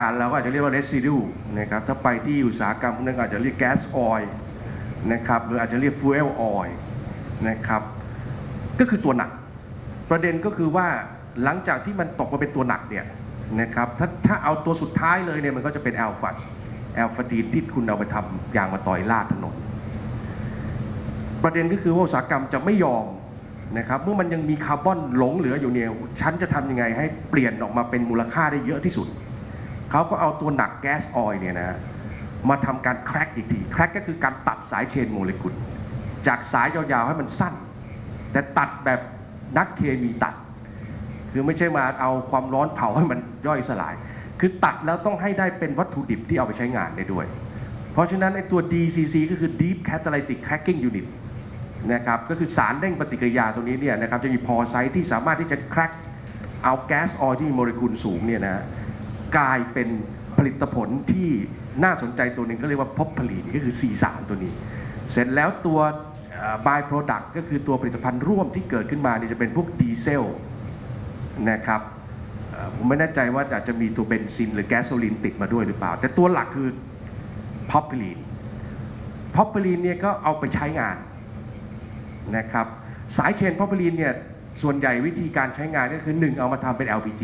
เราก็อาจจะเรียกว่า residue นะครับถ้าไปที่อุตสาหกรรมนั้นอาจจะเรียก gas oil นะครับหรืออาจจะเรียก fuel oil นะครับก็คือตัวหนักประเด็นก็คือว่าหลังจากที่มันตกมาเป็นตัวหนักเนี่ยนะครับถ้าเอาตัวสุดท้ายเลยเนี่ยมันก็จะเป็นแอลฟาตีนที่คุณเอาไปทำยางมาต่อยลาดถนนประเด็นก็คือว่าอุตสาหกรรมจะไม่ยอมนะครับเมื่อมันยังมีคาร์บอนหลงเหลืออยู่เนี่ยฉันจะทำยังไงให้เปลี่ยนออกมาเป็นมูลค่าได้เยอะที่สุดเขาก็เอาตัวหนักแก๊สออยล์เนี่ยนะมาทำการแคร็กอีกทีแคร็กก็คือการตัดสายเชนโมเลกุลจากสายยาวๆให้มันสั้นแต่ตัดแบบนักเคมีตัดคือไม่ใช่มาเอาความร้อนเผาให้มันย่อยสลายคือตัดแล้วต้องให้ได้เป็นวัตถุดิบที่เอาไปใช้งานได้ด้วยเพราะฉะนั้นไอ้ตัว DCC ก็คือ Deep Catalytic Cracking Unit นะครับก็คือสารเร่งปฏิกิริยาตรงนี้เนี่ยนะครับจะมีพอไซต์ที่สามารถที่จะแคร็กเอาแก๊สออยล์ที่มีโมเลกุลสูงเนี่ยนะกลายเป็นผลิตผลที่น่าสนใจตัวหนึ่งก็เรียกว่าพอพลีนก็คือ C3 ตัวนี้เสร็จแล้วตัว by product ก็คือตัวผลิตภัณฑ์ร่วมที่เกิดขึ้นมานี่จะเป็นพวกดีเซลนะครับผมไม่แน่ใจว่าอาจจะมีตัวเบนซินหรือแก๊สโซลีนติดมาด้วยหรือเปล่าแต่ตัวหลักคือพอพลีนเนี่ยก็เอาไปใช้งานนะครับสายเชนพอพลีนเนี่ยส่วนใหญ่วิธีการใช้งานก็คือ1เอามาทำเป็น LPG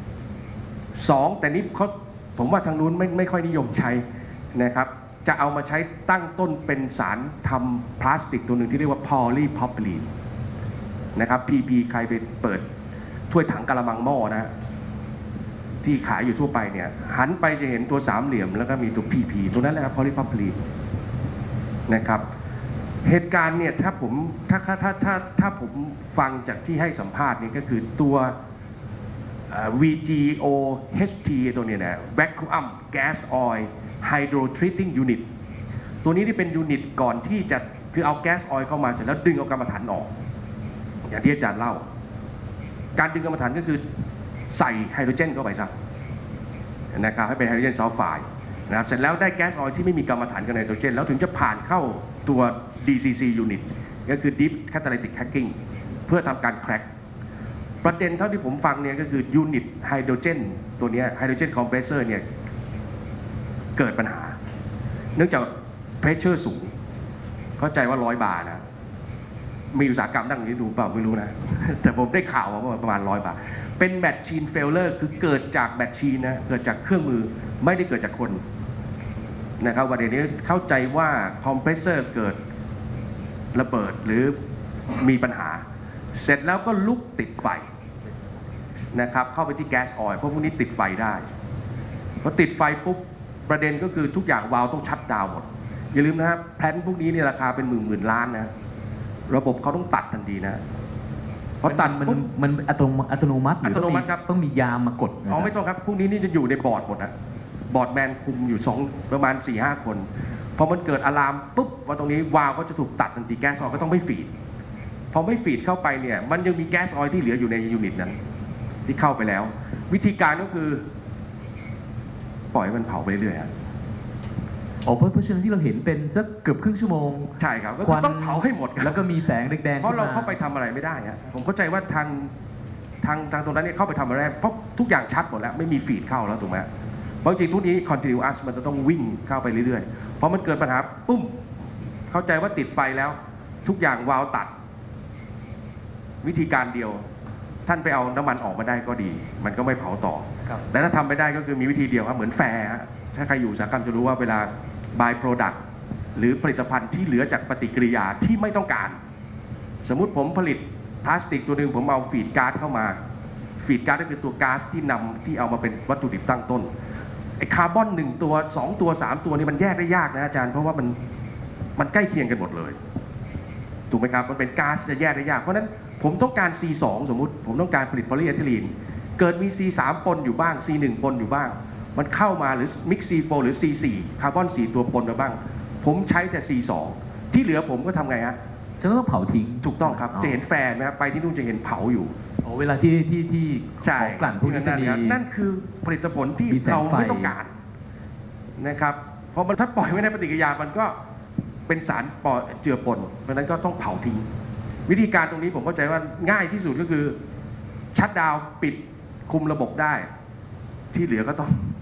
2แต่นี้ผมว่าทางนู้นไม่ค่อยนิยมใช้นะครับจะเอามาใช้ตั้งต้นเป็นสารทำพลาสติกตัวหนึ่งที่เรียกว่า polypropylene นะครับ PP ใครไปเปิดถ้วยถังกะละมังหม้อนะที่ขายอยู่ทั่วไปเนี่ยหันไปจะเห็นตัวสามเหลี่ยมแล้วก็มีตัว PP ตัวนั้นแหละครับ polypropylene นะครับเหตุการณ์เนี่ยถ้าผมฟังจากที่ให้สัมภาษณ์นี่ก็คือตัวVGOHT ตัวนี้นะ Vacuum Gas Oil Hydro Treating Unit ตัวนี้ที่เป็นยูนิตก่อนที่จะคือเอาแก๊สออยล์เข้ามาเสร็จแล้วดึงเอากรรมฐานออกอย่างที่อาจารย์เล่าการดึงกรรมฐานก็คือใส่ไฮโดรเจนเข้าไปซะนะครับให้เป็นไฮโดรเจนซัลไฟด์นะครับเสร็จแล้วได้แก๊สออยล์ที่ไม่มีกรรมฐานกับไนโตรเจนแล้วถึงจะผ่านเข้าตัว DCC Unit ก็คือ Deep Catalytic Cracking เพื่อทำการแคร็กประเด็นเท่าที่ผมฟังเนี่ยก็คือยูนิตไฮโดรเจนตัวนี้ไฮโดรเจนคอมเพรสเซอร์เนี่ยเกิดปัญหาเนื่องจากเพรสเชอร์สูงเข้าใจว่า100 บาร์นะมีอุตสาหกรรมนั่งนี้ดูเปล่าไม่รู้นะแต่ผมได้ข่าวว่าประมาณ100 บาทเป็นแมชชีนเฟลเลอร์คือเกิดจากแมชชีนนะเกิดจากเครื่องมือไม่ได้เกิดจากคนนะครับวันนี้เข้าใจว่าคอมเพรสเซอร์เกิดระเบิดหรือมีปัญหาเสร็จแล้วก็ลุกติดไฟนะครับเข้าไปที่แก๊สออยล์เพราะพวกนี้ติดไฟได้พอติดไฟปุ๊บประเด็นก็คือทุกอย่างวาล์วต้องชัตดาวน์หมดอย่าลืมนะครับแพลนพวกนี้เนี่ยราคาเป็นหมื่นล้านนะระบบเขาต้องตัดทันทีนะเพราะตัดมันอัตโนมัติครับต้องมียามมากดอ๋อไม่ต้องครับพวกนี้นี่จะอยู่ในบอร์ดหมดนะบอร์ดแมนคุมอยู่ประมาณ 4-5 คนพอมันเกิดอะลามปุ๊บว่าตรงนี้วาล์วก็จะถูกตัดทันทีแก๊สออยล์ก็ต้องไม่ฟีดพอไม่ฟีดเข้าไปเนี่ยมันยังมีแก๊สออยล์ที่เหลืออยู่ในยูนิตนั้นที่เข้าไปแล้ววิธีการก็คือปล่อยมันเผาไปเรื่อยๆเพราะฉะนั้นที่เราเห็นเป็นสักเกือบครึ่งชั่วโมงใช่ครับก็ต้องเผาให้หมดแล้วก็มีแสงแดงๆเพราะเราเข้าไปทำอะไรไม่ได้ฮะผมเข้าใจว่าทางตรงนั้นเนี่ยเข้าไปทำอะไรเพราะทุกอย่างชัดหมดแล้วไม่มีฟีดเข้าแล้วถูกไหมเพราะจริงทุกนี้ continuous มันจะต้องวิ่งเข้าไปเรื่อยๆพอมันเกิดปัญหาปุ้มเข้าใจว่าติดไฟแล้วทุกอย่างวาล์วตัดวิธีการเดียวท่านไปเอาน้ำมันออกมาได้ก็ดีมันก็ไม่เผาต่อแต่ถ้าทำไม่ได้ก็คือมีวิธีเดียวครับเหมือนแฟร์ถ้าใครอยู่อุตสาหกรรมจะรู้ว่าเวลา by product หรือผลิตภัณฑ์ที่เหลือจากปฏิกิริยาที่ไม่ต้องการสมมุติผมผลิตพลาสติกตัวหนึ่งผมเอาฟีดก๊าซเข้ามาฟีดก๊าซก็คือตัวก๊าซที่เอามาเป็นวัตถุดิบตั้งต้นไอ้คาร์บอน1 ตัว 2 ตัว 3 ตัวนี่มันแยกได้ยากนะอาจารย์เพราะว่ามันใกล้เคียงกันหมดเลยถูกไหมครับมันเป็นก๊าซจะแยกได้ยากเพราะนั้นผมต้องการ C2 สมมุติผมต้องการผลิตโพลีเอทิลีนเกิดมี C3 ปนอยู่บ้าง C1 ปนอยู่บ้างมันเข้ามาหรือมิกซ์ C4 หรือ C4 คาร์บอน4 ตัวปนมาบ้างผมใช้แต่ C2 ที่เหลือผมก็ทำไงฮะจะต้องเผาทิ้งถูกต้องครับจะเห็นแฟนไหมครับไปที่นู่นจะเห็นเผาอยู่เวลาที่ของกลั่นพวกนี้จะมีนั่นคือผลิตผลที่เราไม่ต้องการนะครับเพราะมันถ้าปล่อยไว้ในปฏิกิริยามันก็เป็นสารเจือปนเพราะนั้นก็ต้องเผาทิ้งวิธีการตรงนี้ผมเข้าใจว่าง่ายที่สุดก็คือชัตดาวน์ปิดคุมระบบได้ที่เหลือก็ต้อง